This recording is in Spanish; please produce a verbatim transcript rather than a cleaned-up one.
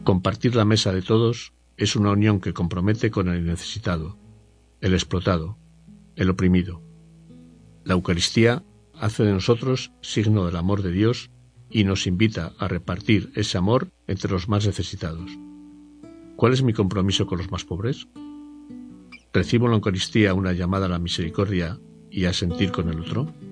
Compartir la mesa de todos es una unión que compromete con el necesitado, el explotado, el oprimido. La Eucaristía hace de nosotros signo del amor de Dios y nos invita a repartir ese amor entre los más necesitados. ¿Cuál es mi compromiso con los más pobres? ¿Recibo en la Eucaristía una llamada a la misericordia y a sentir con el otro?